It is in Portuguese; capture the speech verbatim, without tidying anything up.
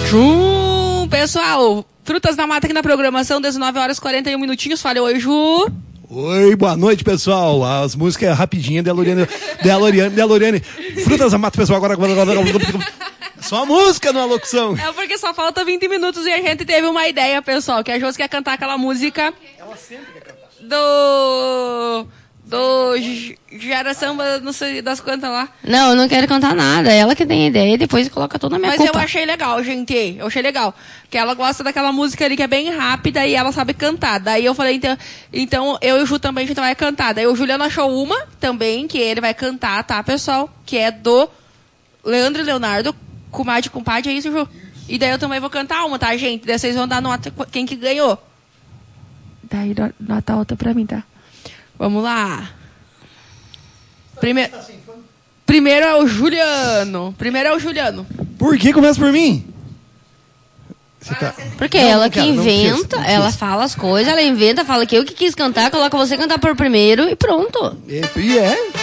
Ju, pessoal, Frutas na Mata aqui na programação, dezenove horas e quarenta e um minutinhos. Fala, oi, Ju. Oi, boa noite, pessoal. As músicas é rapidinha, Deloriane, Deloriane, Deloriane. Frutas na Mata, pessoal, agora... agora, agora, agora. Só a música numa locução. É porque só falta vinte minutos e a gente teve uma ideia, pessoal, que a Josi quer cantar aquela música... Ela sempre quer cantar. Do... Do... Gera Samba, não sei das quantas lá. Não, eu não quero cantar nada. Ela que tem ideia e depois coloca toda a minha Mas culpa. eu achei legal, gente. Eu achei legal. Que ela gosta daquela música ali que é bem rápida e ela sabe cantar. Daí eu falei, então, então eu e o Ju também a gente vai cantar. Daí o Juliano achou uma também, que ele vai cantar, tá, pessoal? Que é do Leandro e Leonardo, Comadre com Compadre, é isso, Ju? E daí eu também vou cantar uma, tá, gente? Daí vocês vão dar nota quem que ganhou. Daí nota alta pra mim, tá? Vamos lá. Primeiro, primeiro é o Juliano. Primeiro é o Juliano. Por que começa por mim? Você tá... Porque não, ela não, que cara, não inventa, precisa, não ela precisa. fala as coisas, ela inventa, fala que eu que quis cantar, coloca você cantar por primeiro e pronto. E, e é,